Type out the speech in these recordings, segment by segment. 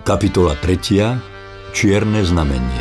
Kapitola 3. Čierne znamenie.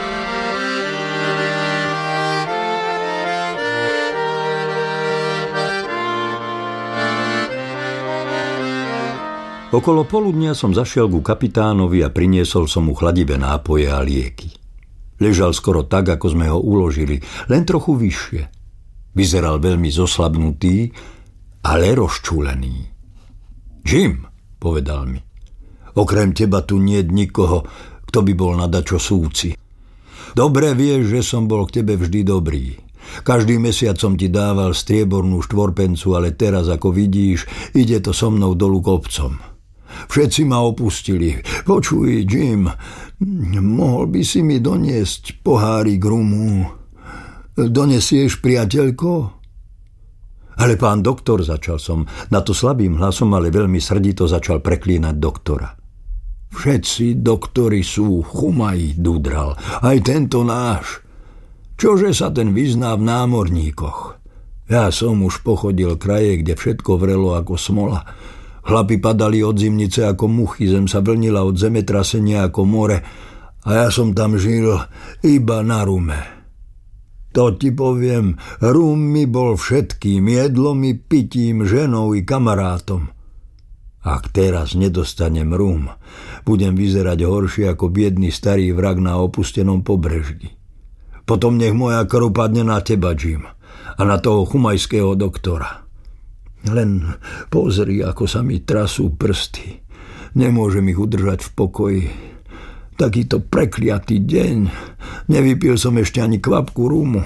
Okolo poludnia som zašiel ku kapitánovi a priniesol som mu chladivé nápoje a lieky. Ležal skoro tak, ako sme ho uložili, len trochu vyššie. Vyzeral veľmi zoslabnutý, ale rozčúlený. Jim, povedal mi, okrem teba tu niet nikoho, kto by bol na dačo súci. Dobre vieš, že som bol k tebe vždy dobrý. Každý mesiac som ti dával striebornú štvorpencu, ale teraz, ako vidíš, ide to so mnou dolu kopcom. Všetci ma opustili. Počuj, Jim, mohol by si mi doniesť pohárik rumu? Donesieš, priateľko? Ale pán doktor, začal som, na to slabým hlasom, ale veľmi srdito začal preklínať doktora. Všetci doktori sú chumají, dudral, aj tento náš. Čože sa ten vyzná v námorníkoch? Ja som už pochodil kraje, kde všetko vrelo ako smola. Chlapi padali od zimnice ako muchy, zem sa vlnila od zemetrasenia ako more a ja som tam žil iba na rume. To ti poviem, rum mi bol všetkým, jedlom i pitím, ženou i kamarátom. Ak teraz nedostanem rum, budem vyzerať horšie ako biedný starý vrak na opustenom pobreží. Potom nech moja krv padne na teba, Jim, a na toho chumajského doktora. Len pozri, ako sa mi trasú prsty. Nemôžem ich udržať v pokoji. Takýto prekliatý deň. Nevypil som ešte ani kvapku rumu.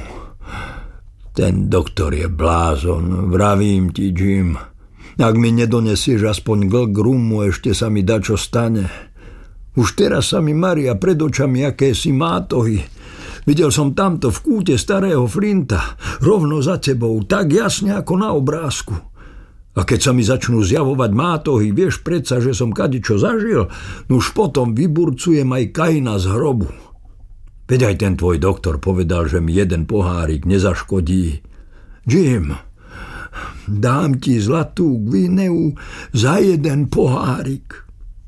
Ten doktor je blázon, vravím ti, Jim. Ak mi nedonesieš aspoň glk rumu, ešte sa mi dačo stane. Už teraz sa mi maria pred očami akési mátohy. Videl som tamto v kúte starého Flinta, rovno za tebou, tak jasne ako na obrázku. A keď sa mi začnú zjavovať mátohy, vieš predsa, že som kadičo zažil, už potom vyburcujem aj Kaina z hrobu. Veď aj ten tvoj doktor povedal, že mi jeden pohárik nezaškodí. Jim, dám ti zlatú Gvineu za jeden pohárik.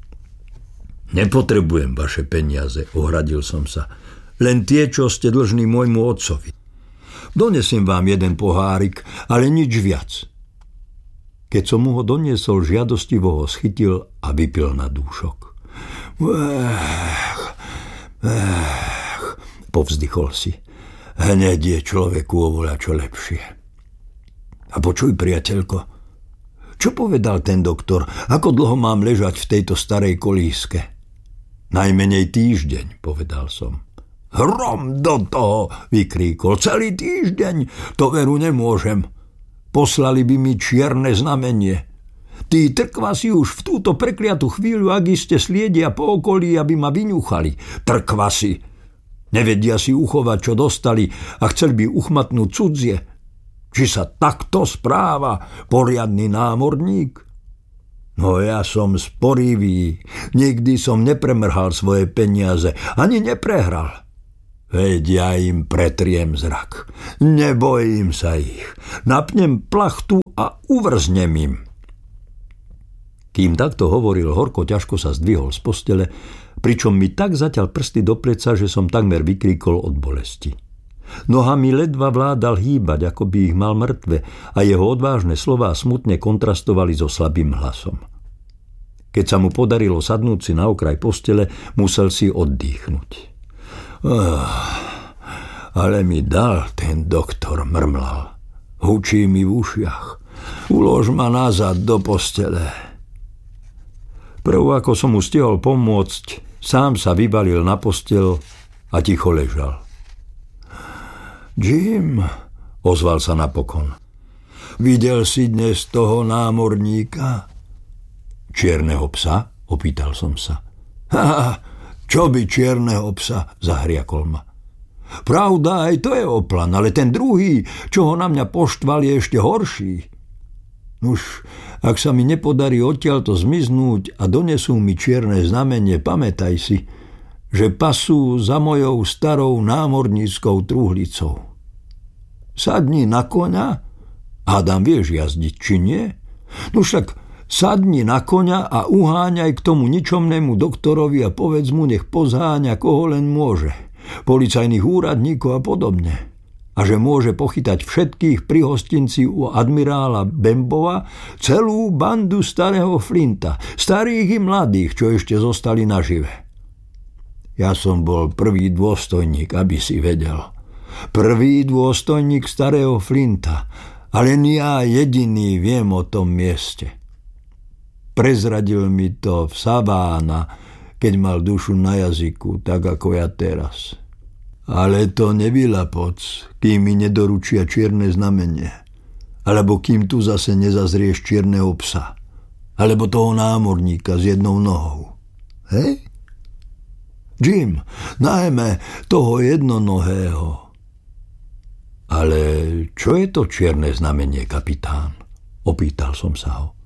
Nepotrebujem vaše peniaze, ohradil som sa. Len tie, čo ste dlžní môjmu otcovi. Donesiem vám jeden pohárik, ale nič viac. Keď som mu ho doniesol, žiadostivo ho schytil a vypil na dúšok. Povzdychol si. Hneď je človeku oveľa čo lepšie. A počuj, priateľko, čo povedal ten doktor? Ako dlho mám ležať v tejto starej kolíske? Najmenej týždeň, povedal som. Hrom do toho, vykríkol. Celý týždeň, to veru nemôžem. Poslali by mi čierne znamenie. Tí trkvasi už v túto prekliatú chvíľu, ak iste sliedia po okolí, aby ma vyňuchali. Trkvasi. Nevedia si uchovať, čo dostali a chceli by uchmatnúť cudzie. Či sa takto správa poriadny námorník? No ja som sporivý. Nikdy som nepremrhal svoje peniaze. Ani neprehral. Veď ja im pretriem zrak. Nebojím sa ich. Napnem plachtu a uvrznem im. Kým takto hovoril, horko ťažko sa zdvihol z postele, pričom mi tak zaťal prsty do pleca, že som takmer vykríkol od bolesti. Nohami ledva vládal hýbať, ako by ich mal mŕtve, a jeho odvážne slová smutne kontrastovali so slabým hlasom. Keď sa mu podarilo sadnúť si na okraj postele, musel si oddychnúť. Ale mi dal ten doktor, mrmlal. Hučí mi v ušiach. Ulož ma nazad do postele. Prv, ako som mu stihol pomôcť, sám sa vybalil na postel a ticho ležal. Jim, ozval sa napokon. Videl si dnes toho námorníka? Čierneho psa? Opýtal som sa. Čo by čierneho psa, zahriakol ma. Pravda, aj to je oplan, ale ten druhý, čo ho na mňa poštval, je ešte horší. Nuž, ak sa mi nepodarí odtiaľto zmiznúť a donesú mi čierne znamenie, pamätaj si, že pasú za mojou starou námorníckou truhlicou. Sadni na koňa, hádam, vieš jazdiť, či nie? No však Sadni na koňa a uháňaj k tomu ničomnému doktorovi a povedz mu, nech pozháňa koho len môže, policajných úradníkov a podobne. A že môže pochytať všetkých pri hostinci u admirála Bembova, celú bandu starého Flinta, starých i mladých, čo ešte zostali nažive. Ja som bol prvý dôstojník, aby si vedel. Prvý dôstojník starého Flinta, ale len ja jediný viem o tom mieste. Prezradil mi to v Savána, keď mal dušu na jazyku, tak ako ja teraz. Ale to nebyla poc, kým mi nedoručia čierne znamenie, alebo kým tu zase nezazrieš čierneho psa, alebo toho námorníka s jednou nohou. Hej? Jim, najmä toho jednonohého. Ale čo je to čierne znamenie, kapitán? Opýtal som sa ho.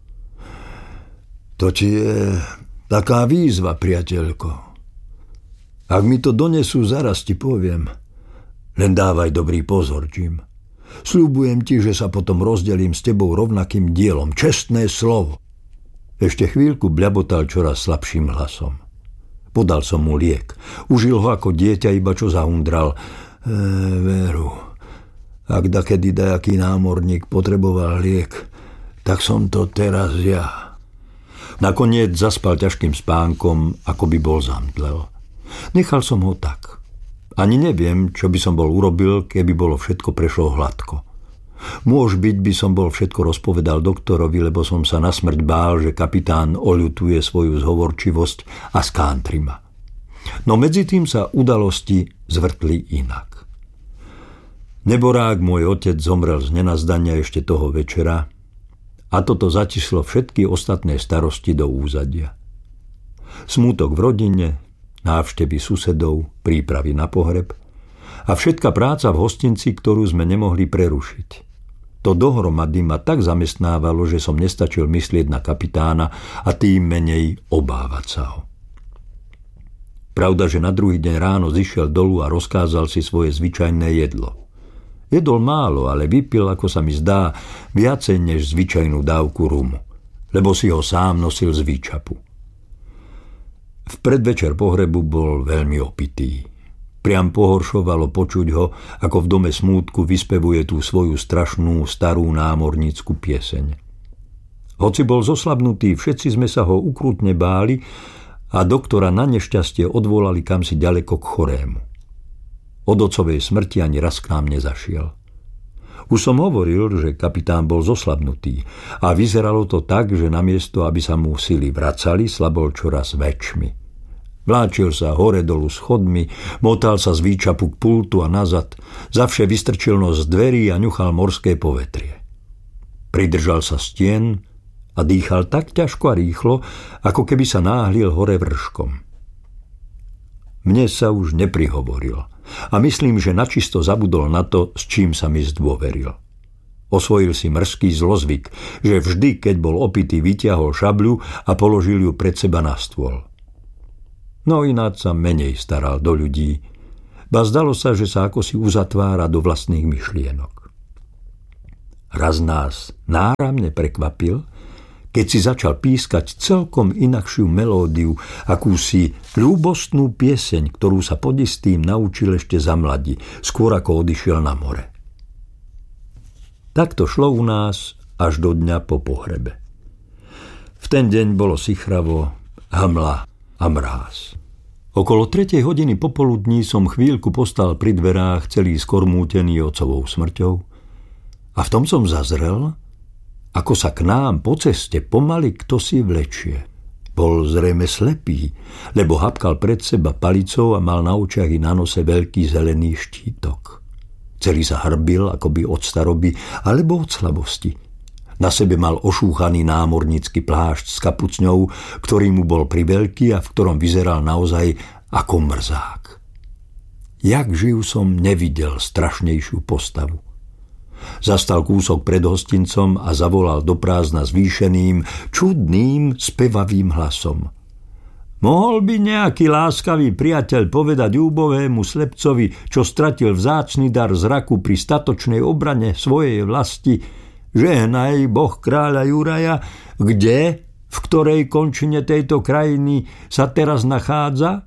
To ti je taká výzva, priateľko. Ak mi to donesú, zaraz ti poviem. Len dávaj dobrý pozor, Jim. Sľubujem ti, že sa potom rozdelím s tebou rovnakým dielom. Čestné slovo. Ešte chvíľku bľabotal čoraz slabším hlasom. Podal som mu liek. Užil ho ako dieťa, iba čo zahundral. Veru, ak dakedy dajaký námorník potreboval liek, tak som to teraz ja. Nakoniec zaspal ťažkým spánkom, ako by bol zamdlel. Nechal som ho tak. Ani neviem, čo by som bol urobil, keby bolo všetko prešlo hladko. Môž byť, by som bol všetko rozpovedal doktorovi, lebo som sa na smrť bál, že kapitán oľutuje svoju zhovorčivosť a skántri ma. No medzi tým sa udalosti zvrtli inak. Neborák, môj otec, zomrel z nenazdania ešte toho večera a toto zatislo všetky ostatné starosti do úzadia. Smútok v rodine, návštevy susedov, prípravy na pohreb a všetka práca v hostinci, ktorú sme nemohli prerušiť. To dohromady ma tak zamestnávalo, že som nestačil myslieť na kapitána a tým menej obávať sa ho. Pravda, že na druhý deň ráno zišiel dolu a rozkázal si svoje zvyčajné jedlo. Jedol málo, ale vypil, ako sa mi zdá, viacej než zvyčajnú dávku rumu, lebo si ho sám nosil z výčapu. V predvečer pohrebu bol veľmi opitý. Priam pohoršovalo počuť ho, ako v dome smútku vyspevuje tú svoju strašnú starú námornícku pieseň. Hoci bol zoslabnutý, všetci sme sa ho ukrutne báli a doktora na nešťastie odvolali kamsi ďaleko k chorému. Od otcovej smrti ani raz k nám nezašiel. Už som hovoril, že kapitán bol zoslabnutý a vyzeralo to tak, že namiesto, aby sa mu sily vracali, slabol čoraz väčšmi. Vláčil sa hore dolu schodmi, motal sa z výčapu k pultu a nazad, zavše vystrčil nos z dverí a ňuchal morské povetrie. Pridržal sa stien a dýchal tak ťažko a rýchlo, ako keby sa náhlil hore vrškom. Mne sa už neprihovoril a myslím, že načisto zabudol na to, s čím sa mi zdôveril. Osvojil si mrzký zlozvyk, že vždy, keď bol opitý, vyťahol šabľu a položil ju pred seba na stôl. No ináč sa menej staral do ľudí, ba zdalo sa, že sa akosi uzatvára do vlastných myšlienok. Raz nás náramne prekvapil, keď si začal pískať celkom inakšiu melódiu, akúsi ľúbostnú pieseň, ktorú sa pod istým naučil ešte za mladí, skôr ako odišiel na more. Tak to šlo u nás až do dňa po pohrebe. V ten deň bolo sichravo, hmla a mráz. Okolo 3:00 hodiny popoludní som chvíľku postal pri dverách, celý skormútený otcovou smrťou, a v tom som zazrel, ako sa k nám po ceste pomaly ktosi vlečie. Bol zrejme slepý, lebo hapkal pred seba palicou a mal na očiach i na nose veľký zelený štítok. Celý sa hrbil akoby od staroby alebo od slabosti. Na sebe mal ošúchaný námornícky plášť s kapucňou, ktorý mu bol priveľký a v ktorom vyzeral naozaj ako mrzák. Jak živ som nevidel strašnejšiu postavu. Zastal kúsok pred hostincom a zavolal do prázdna zvýšeným, čudným, spevavým hlasom. Mohol by nejaký láskavý priateľ povedať úbohému slepcovi, čo stratil vzácny dar zraku pri statočnej obrane svojej vlasti, Žehnaj Boh kráľa Juraja, kde, v ktorej končine tejto krajiny sa teraz nachádza?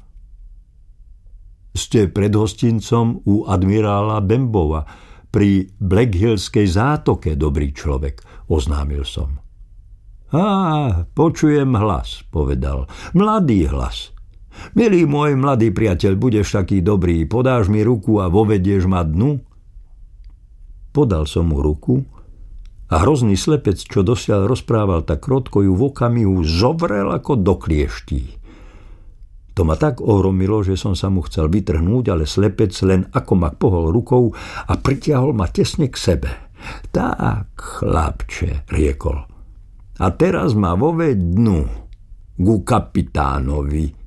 Ste pred hostincom u admirála Bembova pri Blackhillskej zátoke, dobrý človek, oznámil som. Počujem hlas, povedal. Mladý hlas. Milý môj mladý priateľ, budeš taký dobrý, podáš mi ruku a vovedieš ma dnu? Podal som mu ruku a hrozný slepec, čo dosiaľ rozprával tak krotko, ju v okamihu zovrel ako do klieští. To ma tak ohromilo, že som sa mu chcel vytrhnúť, ale slepec len ako ma pohol rukou a pritiahol ma tesne k sebe. Tak, chlapče, riekol. A teraz ma voveď dnu, ku kapitánovi.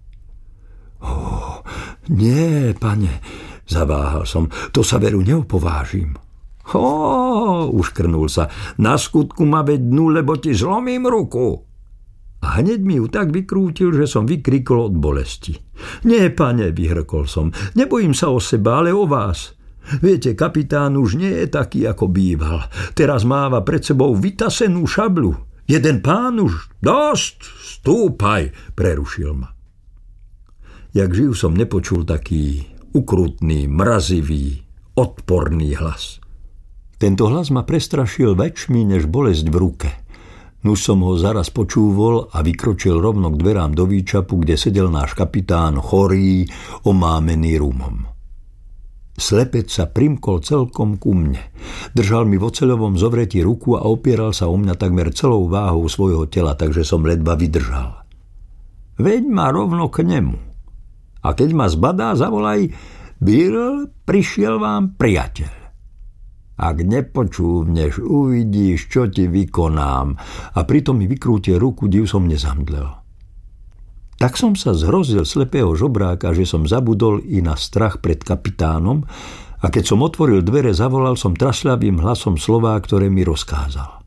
Nie, pane, zaváhal som, to sa veru neopovážim. Uškrnul sa, na skutku ma veď dnu, lebo ti zlomím ruku. A hneď mi ju tak vykrútil, že som vykrikol od bolesti. Nie, pane, vyhrkol som, nebojím sa o seba, ale o vás. Viete, kapitán už nie je taký, ako býval. Teraz máva pred sebou vytasenú šablu. Jeden pán už, dosť, stúpaj, prerušil ma. Jak živ som nepočul taký ukrutný, mrazivý, odporný hlas. Tento hlas ma prestrašil väčšmi než bolesť v ruke. Nuž som ho zaraz počúvol a vykročil rovno k dverám do výčapu, kde sedel náš kapitán chorý, omámený rumom. Slepec sa primkol celkom ku mne. Držal mi v oceľovom zovretí ruku a opieral sa o mňa takmer celou váhou svojho tela, takže som ledva vydržal. Veď ma rovno k nemu. A keď ma zbadá, zavolaj, Bill, prišiel vám priateľ. Ak nepočúvneš, uvidíš, čo ti vykonám. A pritom mi vykrútil ruku, div som nezamdlel. Tak som sa zhrozil slepého žobráka, že som zabudol i na strach pred kapitánom a keď som otvoril dvere, zavolal som trasľavým hlasom slová, ktoré mi rozkázal.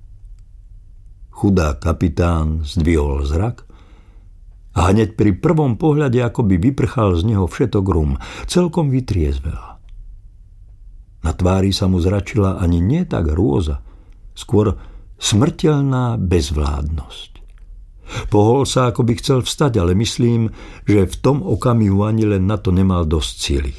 Chudák kapitán zdvihol zrak a hneď pri prvom pohľade akoby vyprchal z neho všetok rum, celkom vytriezvel. Na tvári sa mu zračila ani nie tak hrôza, skôr smrteľná bezvládnosť. Pohol sa, ako by chcel vstať, ale myslím, že v tom okamihu ani len na to nemal dosť sily.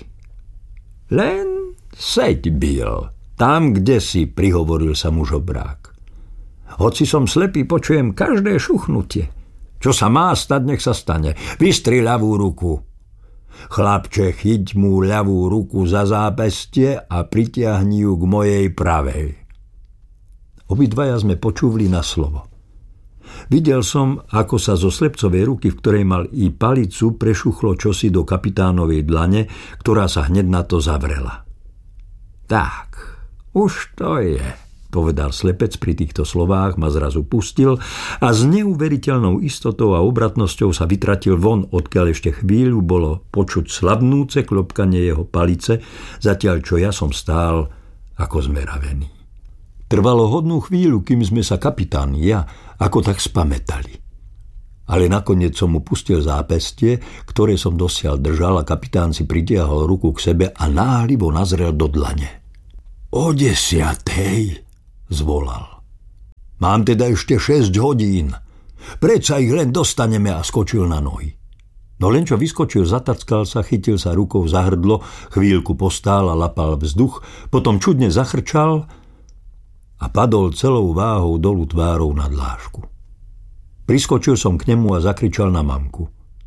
Len seď, Bill, tam, kde si, prihovoril sa mu žobrák. Hoci som slepý, počujem každé šuchnutie. Čo sa má stať, nech sa stane. Vystri ľavú ruku. Chlapče, chyť mu ľavú ruku za zápestie a pritiahni ju k mojej pravej. Obidvaja sme počúvli na slovo. Videl som, ako sa zo slepcovej ruky, v ktorej mal i palicu, prešuchlo čosi do kapitánovej dlane, ktorá sa hneď na to zavrela. Tak, už to je, povedal slepec pri týchto slovách, ma zrazu pustil a s neuveriteľnou istotou a obratnosťou sa vytratil von, odkiaľ ešte chvíľu bolo počuť slabnúce klopkanie jeho palice, zatiaľ čo ja som stál ako zmeravený. Trvalo hodnú chvíľu, kým sme sa kapitán ja ako tak spamätali. Ale nakoniec som mu pustil zápestie, ktoré som dosiaľ držal a kapitán si pritiahol ruku k sebe a náhlivo nazrel do dlane. O 10:00, zvolal. Mám teda ešte 6 hodín. Predsa ich len dostaneme a skočil na nohy. No len čo vyskočil, zatackal sa, chytil sa rukou za hrdlo, chvíľku postál a lapal vzduch, potom čudne zachrčal a padol celou váhou dolu tvárou na dlášku. Priskočil som k nemu a zakričal na mamku.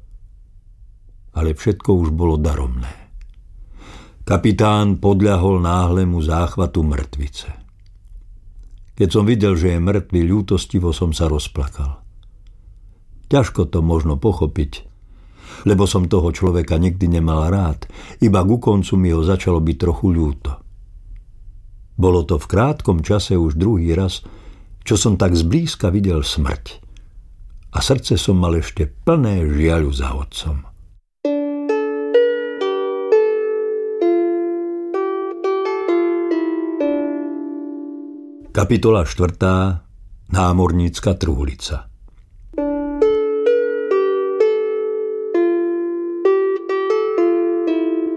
Ale všetko už bolo daromné. Kapitán podľahol náhlemu záchvatu mŕtvice. Keď som videl, že je mŕtvy, ľútostivo som sa rozplakal. Ťažko to možno pochopiť, lebo som toho človeka nikdy nemal rád, iba ku koncu mi ho začalo byť trochu ľúto. Bolo to v krátkom čase už druhý raz, čo som tak zblízka videl smrť. A srdce som mal ešte plné žiaľu za otcom. Kapitola 4. Námornícka truhlica.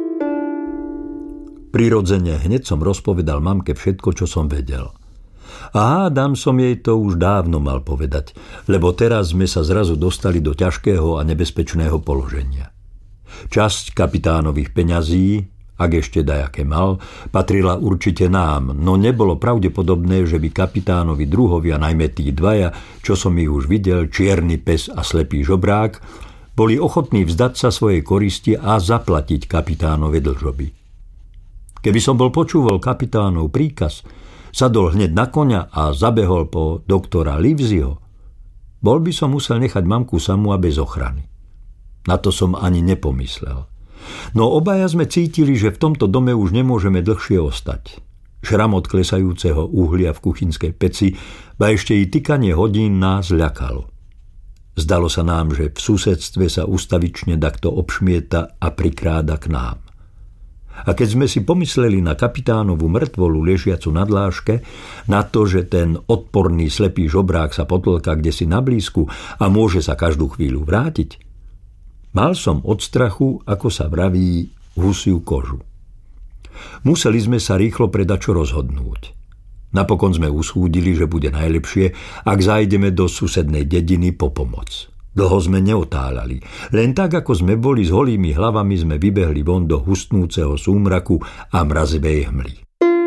Prirodzene hneď som rozpovedal mamke všetko, čo som vedel. A hádam som jej to už dávno mal povedať, lebo teraz sme sa zrazu dostali do ťažkého a nebezpečného položenia. Časť kapitánových peňazí, ak ešte dajaké mal, patrila určite nám, no nebolo pravdepodobné, že by kapitánovi druhovia, najmä tí dvaja, čo som ich už videl, čierny pes a slepý žobrák, boli ochotní vzdať sa svojej koristi a zaplatiť kapitánove dlžoby. Keby som bol počúval kapitánov príkaz, sadol hneď na koňa a zabehol po doktora Liveseyho, bol by som musel nechať mamku samú a bez ochrany. Na to som ani nepomyslel. No obaja sme cítili, že v tomto dome už nemôžeme dlhšie ostať. Šram od klesajúceho uhlia v kuchynskej peci, ba ešte i tykanie hodín nás ľakalo. Zdalo sa nám, že v susedstve sa ustavične takto obšmieta a prikráda k nám. A keď sme si pomysleli na kapitánovú mŕtvolu ležiacu na dláške, na to, že ten odporný slepý žobrák sa potlka kdesi na blízku a môže sa každú chvíľu vrátiť, mal som od strachu, ako sa vraví, husiu kožu. Museli sme sa rýchlo predačo rozhodnúť. Napokon sme usúdili, že bude najlepšie, ak zájdeme do susednej dediny po pomoc. Dlho sme neotáľali. Len tak, ako sme boli s holými hlavami, sme vybehli von do hustnúceho súmraku a mrazivej hmly.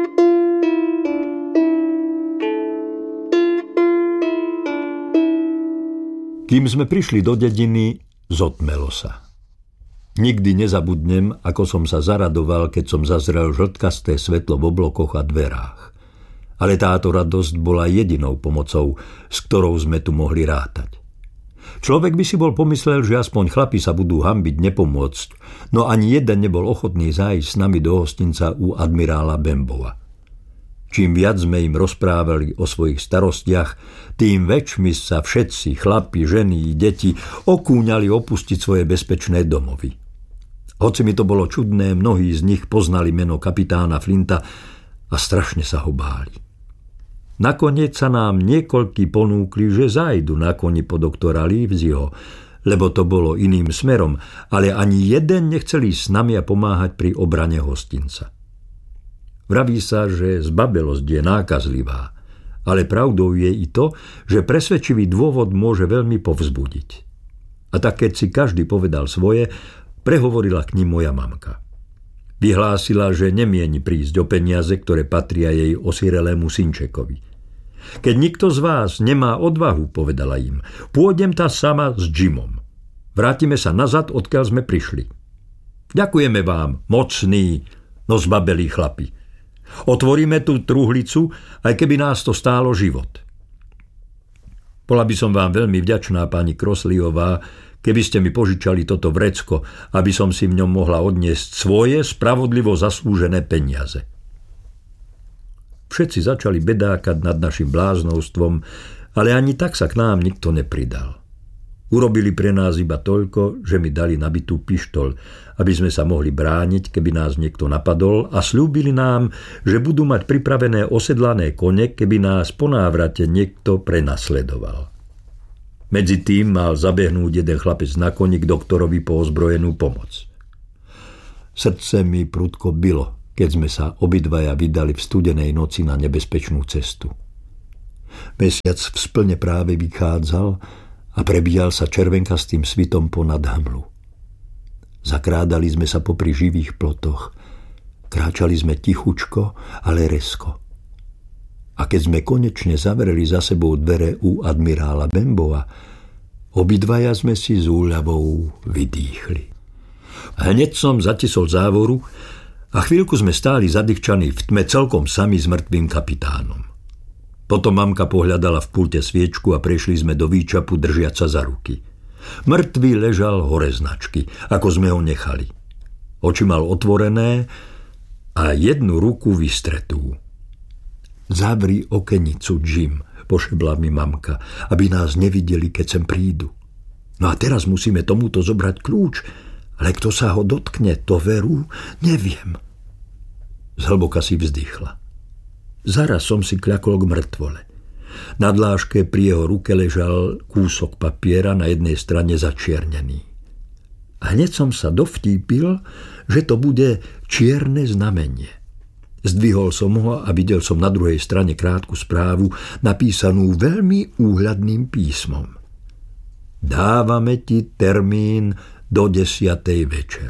Kým sme prišli do dediny, zotmelo sa. Nikdy nezabudnem, ako som sa zaradoval, keď som zazrel žltkasté svetlo v oblokoch a dverách. Ale táto radosť bola jedinou pomocou, s ktorou sme tu mohli rátať. Človek by si bol pomyslel, že aspoň chlapi sa budú hanbiť nepomôcť, no ani jeden nebol ochotný zájsť s nami do hostinca u admirála Bembova. Čím viac sme im rozprávali o svojich starostiach, tým väčšmi sa všetci, chlapi, ženy i deti, okúňali opustiť svoje bezpečné domovy. Hoci mi to bolo čudné, mnohí z nich poznali meno kapitána Flinta a strašne sa ho báli. Nakoniec sa nám niekoľkí ponúkli, že zájdu na koni po doktora Liveseyho, lebo to bolo iným smerom, ale ani jeden nechcel ísť s nami a pomáhať pri obrane hostinca. Vraví sa, že zbabelosť je nákazlivá, ale pravdou je i to, že presvedčivý dôvod môže veľmi povzbudiť. A tak keď si každý povedal svoje, prehovorila k nim moja mamka. Vyhlásila, že nemieni prísť o peniaze, ktoré patria jej osirelému synčekovi. Keď nikto z vás nemá odvahu, povedala im, pôjdem tá sama s Jimom. Vrátime sa nazad, odkiaľ sme prišli. Ďakujeme vám, mocný, no zbabelí chlapi. Otvoríme tú truhlicu, aj keby nás to stálo život. Bola by som vám veľmi vďačná, pani Crossleyová, keby ste mi požičali toto vrecko, aby som si v ňom mohla odniesť svoje spravodlivo zaslúžené peniaze. Všetci začali bedákať nad našim bláznovstvom, ale ani tak sa k nám nikto nepridal. Urobili pre nás iba toľko, že mi dali nabitú pištoľ, aby sme sa mohli brániť, keby nás niekto napadol, a sľúbili nám, že budú mať pripravené osedlané kone, keby nás po návrate niekto prenasledoval. Medzi tým mal zabehnúť jeden chlapec na koni k doktorovi po ozbrojenú pomoc. Srdce mi prudko bilo, keď sme sa obidvaja vydali v studenej noci na nebezpečnú cestu. Mesiac v splne práve vychádzal a prebíjal sa červenkastým svitom ponad hmlu. Zakrádali sme sa popri živých plotoch. Kráčali sme tichučko, ale rezko. A keď sme konečne zavreli za sebou dvere u admirála Bembova, obidvaja sme si s úľavou vydýchli. Hneď som zatisol závoru a chvíľku sme stáli zadýchčaní v tme celkom sami s mŕtvým kapitánom. Potom mamka pohľadala v pulte sviečku a prešli sme do výčapu držiac sa za ruky. Mŕtvý ležal hore značky, ako sme ho nechali. Oči mal otvorené a jednu ruku vystretú. Zavri okenicu, Jim, pošebla mi mamka, aby nás nevideli, keď sem prídu. No a teraz musíme tomuto zobrať kľúč, ale kto sa ho dotkne, to veru, neviem. Zhlboka si vzdychla. Zaraz som si kľakol k mŕtvole. Na dláške pri jeho ruke ležal kúsok papiera, na jednej strane začiernený. A hneď som sa dovtípil, že to bude čierne znamenie. Zdvihol som ho a videl som na druhej strane krátku správu, napísanú veľmi úhľadným písmom. Dávame ti termín do 10. večer.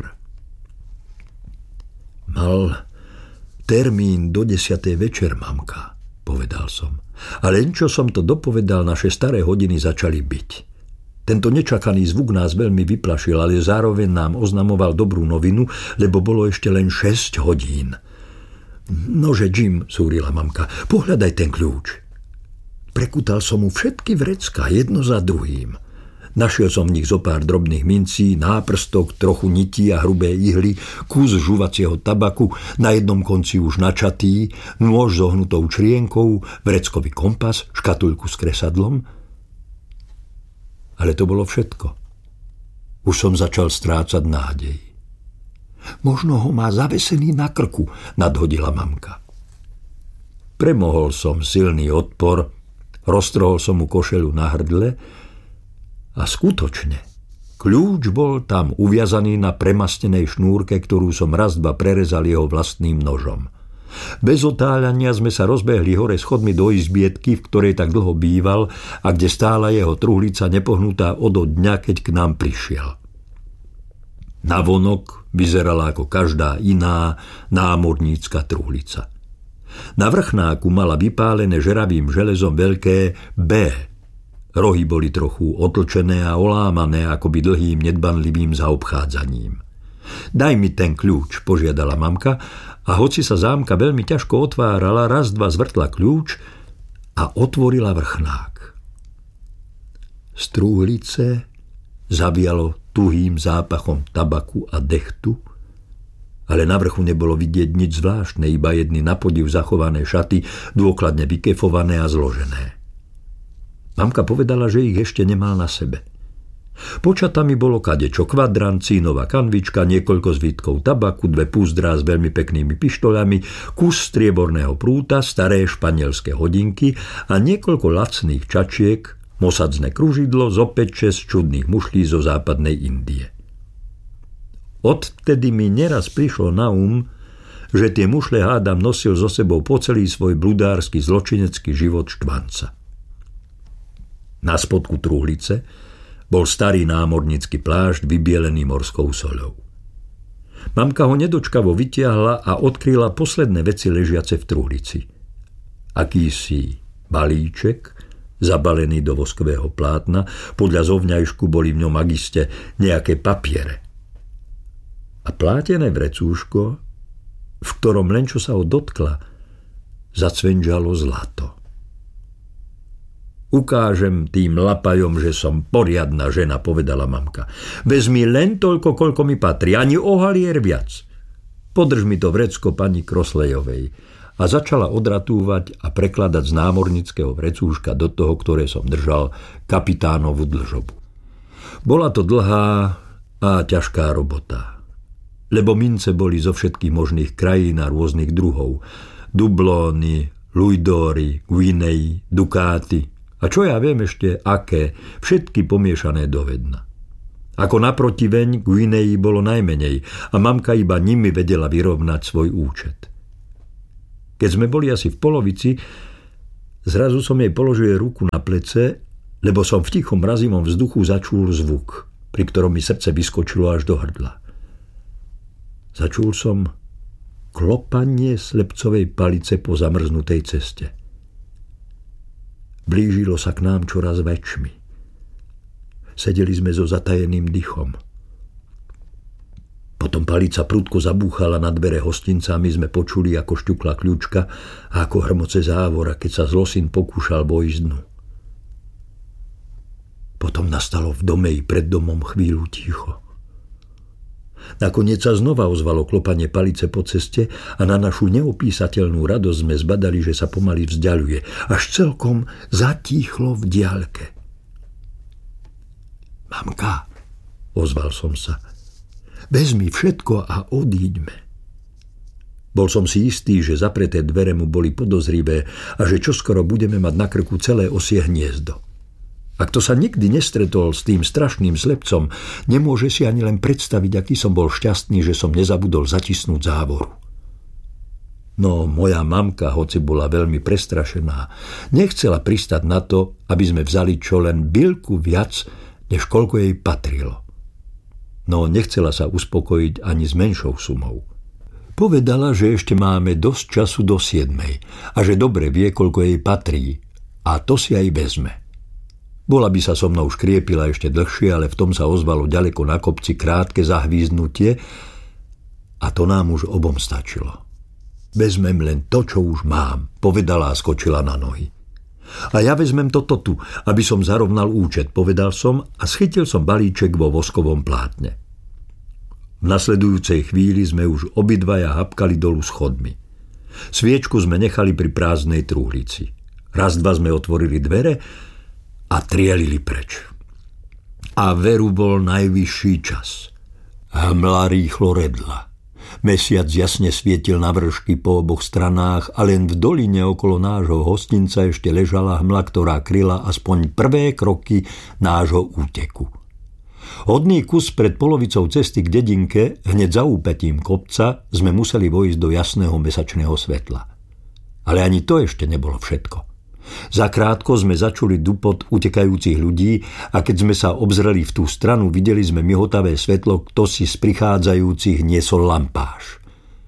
Mal termín do 10. večer, mamka, povedal som. A len čo som to dopovedal, naše staré hodiny začali byť. Tento nečakaný zvuk nás veľmi vyplašil, ale zároveň nám oznamoval dobrú novinu, lebo bolo ešte len 6 hodín. Nože, Jim, súrila mamka, pohľadaj ten kľúč. Prekutal som mu všetky vrecká, jedno za druhým. Našiel som v nich zo pár drobných mincí, náprstok, trochu nití a hrubé ihly, kus žuvacieho tabaku, na jednom konci už načatý, nôž s ohnutou črienkou, vreckový kompas, škatuľku s kresadlom. Ale to bolo všetko. Už som začal strácať nádej. Možno ho má zavesený na krku, nadhodila mamka. Premohol som silný odpor, roztrhol som mu košeľu na hrdle a skutočne, kľúč bol tam uviazaný na premastenej šnúrke, ktorú som raz dva prerezal jeho vlastným nožom. Bez otáľania sme sa rozbehli hore schodmi do izbietky, v ktorej tak dlho býval a kde stála jeho truhlica nepohnutá od dňa, keď k nám prišiel. Navonok vyzerala ako každá iná námornícka truhlica. Na vrchnáku mala vypálené žeravým železom veľké B. Rohy boli trochu otlčené a olámané akoby dlhým nedbanlivým zaobchádzaním. Daj mi ten kľúč, požiadala mamka a hoci sa zámka veľmi ťažko otvárala, raz dva zvrtla kľúč a otvorila vrchnák. Z trúhlice zavialo tuhým zápachom tabaku a dechtu, ale na vrchu nebolo vidieť nič zvláštne, iba jedny na podiv zachované šaty, dôkladne vykefované a zložené. Mamka povedala, že ich ešte nemal na sebe. Pod šatami bolo kadečo, kvadrant, cínová kanvička, niekoľko zvitkov tabaku, 2 púzdrá s veľmi peknými pištoľami, kus strieborného prúta, staré španielské hodinky a niekoľko lacných čačiek, mosadzné kružidlo z opäť 6 čudných mušlí zo západnej Indie. Odtedy mi neraz prišlo na že tie mušle hádam nosil so sebou po celý svoj bludársky zločinecký život štvanca. Na spodku truhlice bol starý námornícky plášť vybielený morskou soľou. Mamka ho nedočkavo vytiahla a odkryla posledné veci ležiace v truhlici. Akýsi balíček, zabalený do voskového plátna, podľa zovňajšku boli v ňom agiste nejaké papiere. A plátené vrecúško, v ktorom len čo sa ho dotkla, zacvenžalo zlato. Ukážem tým lapajom, že som poriadna žena, povedala mamka. Vezmi len toľko, koľko mi patrí, ani o halier viac. Podrž mi to vrecko pani Crosleyovej. A začala odratúvať a prekladať z námornického vrecúška do toho, ktoré som držal, kapitánovu dlžobu. Bola to dlhá a ťažká robota, lebo mince boli zo všetkých možných krajín a rôznych druhov. Dublóny, lujdóry, guinei, dukáty, a čo ja viem ešte aké, všetky pomiešané do vedna. Ako naprotiveň Guinei bolo najmenej a mamka iba nimi vedela vyrovnať svoj účet. Keď sme boli asi v polovici, zrazu som jej položil ruku na plece, lebo som v tichom mrazivom vzduchu začul zvuk, pri ktorom mi srdce vyskočilo až do hrdla. Začul som klopanie slepcovej palice po zamrznutej ceste. Blížilo sa k nám čoraz väčšmi. Sedeli sme so zatajeným dychom. Potom palica prudko zabúchala na dvere hostinca a my sme počuli, ako šťukla kľúčka a ako hrmoce závora, keď sa zlosin pokúšal vojsť dnu. Potom nastalo v dome i pred domom chvíľu ticho. Nakoniec sa znova ozvalo klopanie palice po ceste a na našu neopísateľnú radosť sme zbadali, že sa pomaly vzdialuje, až celkom zatíchlo v diaľke. Mamka, ozval som sa, vezmi všetko a odíďme. Bol som si istý, že zapreté dvere mu boli podozrivé a že čoskoro budeme mať na krku celé osie hniezdo. A kto sa nikdy nestretol s tým strašným slepcom, nemôže si ani len predstaviť, aký som bol šťastný, že som nezabudol zatisnúť závoru. No moja mamka, hoci bola veľmi prestrašená, nechcela pristať na to, aby sme vzali čo len bilku viac, než koľko jej patrilo. No nechcela sa uspokojiť ani s menšou sumou. Povedala, že ešte máme dosť času do 7 a že dobre vie, koľko jej patrí, a to si aj vezme. Bola by sa so mnou škriepila ešte dlhšie, ale v tom sa ozvalo ďaleko na kopci krátke zahvízdnutie a to nám už obom stačilo. Vezmem len to, čo už mám, povedala a skočila na nohy. A ja vezmem toto tu, aby som zarovnal účet, povedal som a schytil som balíček vo voskovom plátne. V nasledujúcej chvíli sme už obidvaja hapkali dolu schodmi. Sviečku sme nechali pri prázdnej truhlici. Raz, dva sme otvorili dvere a trielili preč. A veru bol najvyšší čas. Hmla rýchlo redla. Mesiac jasne svietil na vršky po oboch stranách a len v doline okolo nášho hostinca ešte ležala hmla, ktorá kryla aspoň prvé kroky nášho úteku. Hodný kus pred polovicou cesty k dedinke, hneď za úpetím kopca, sme museli vojsť do jasného mesačného svetla. Ale ani to ešte nebolo všetko. Zakrátko sme začuli dupot utekajúcich ľudí a keď sme sa obzreli v tú stranu, videli sme mihotavé svetlo, kto si z prichádzajúcich niesol lampáš.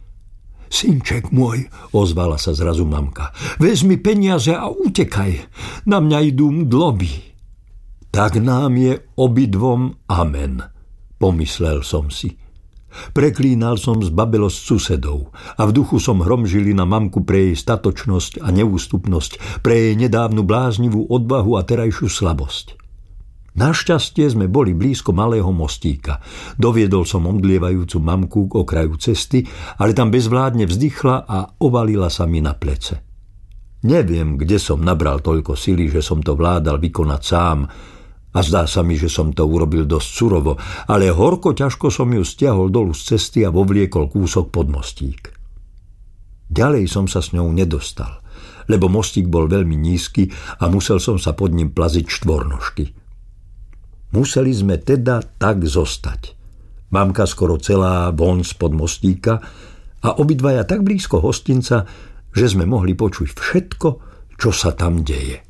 Synček môj, ozvala sa zrazu mamka, vezmi peniaze a utekaj, na mňa idú mdloby. Tak nám je obidvom amen, pomyslel som si. Preklínal som zbabelosť susedov a v duchu som hromžili na mamku pre jej statočnosť a neústupnosť, pre jej nedávnu bláznivú odvahu a terajšiu slabosť. Našťastie sme boli blízko malého mostíka. Doviedol som omdlievajúcu mamku k okraju cesty, ale tam bezvládne vzdychla a ovalila sa mi na plece. Neviem, kde som nabral toľko sily, že som to vládal vykonať sám, a zdá sa mi, že som to urobil dosť surovo, ale horko ťažko som ju stiahol dolu z cesty a vovliekol kúsok pod mostík. Ďalej som sa s ňou nedostal, lebo mostík bol veľmi nízky a musel som sa pod ním plaziť štvornožky. Museli sme teda tak zostať. Mamka skoro celá von spod mostíka a obidvaja tak blízko hostinca, že sme mohli počuť všetko, čo sa tam deje.